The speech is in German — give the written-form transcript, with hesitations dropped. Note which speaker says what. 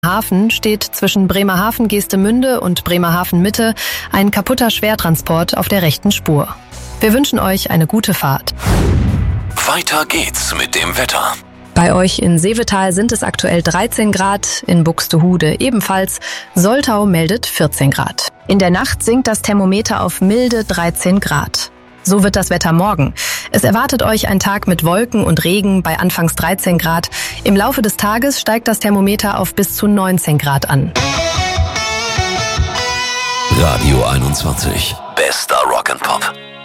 Speaker 1: Hafen steht zwischen Bremerhaven-Geestemünde und Bremerhaven-Mitte ein kaputter Schwertransport auf der rechten Spur. Wir wünschen euch eine gute Fahrt.
Speaker 2: Weiter geht's mit dem Wetter.
Speaker 1: Bei euch in Seevetal sind es aktuell 13 Grad, in Buxtehude ebenfalls. Soltau meldet 14 Grad. In der Nacht sinkt das Thermometer auf milde 13 Grad. So wird das Wetter morgen. Es erwartet euch ein Tag mit Wolken und Regen bei anfangs 13 Grad. Im Laufe des Tages steigt das Thermometer auf bis zu 19 Grad an.
Speaker 2: Radio 21. Bester Rock'n'Pop.